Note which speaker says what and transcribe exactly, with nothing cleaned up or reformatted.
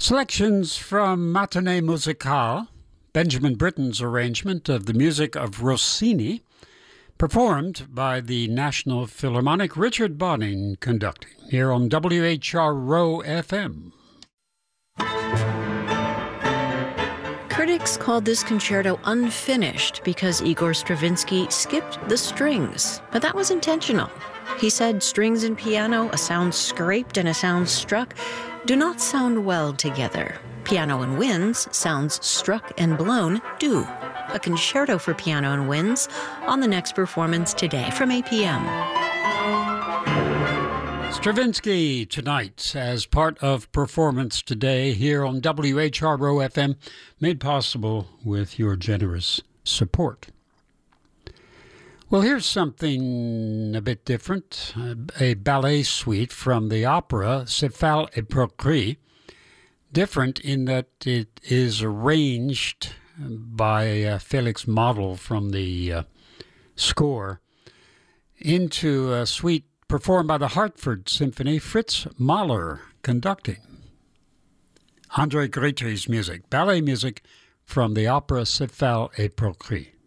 Speaker 1: Selections from Matinée Musicale, Benjamin Britten's arrangement of the music of Rossini, performed by the National Philharmonic, Richard Bonning conducting, here on W H R Row F M.
Speaker 2: Critics called this concerto unfinished because Igor Stravinsky skipped the strings, but that was intentional. He said strings and piano, a sound scraped and a sound struck, do not sound well together. Piano and winds, sounds struck and blown, do. A concerto for piano and winds on the next performance today from eight p.m.
Speaker 1: Stravinsky tonight as part of Performance Today here on W H R O F M, made possible with your generous support. Well, here's something a bit different, a ballet suite from the opera Cephale et Procris, different in that it is arranged by uh, Felix Model from the uh, score into a suite performed by the Hartford Symphony, Fritz Mahler conducting. André Gretry's music, ballet music from the opera Cephale et Procris.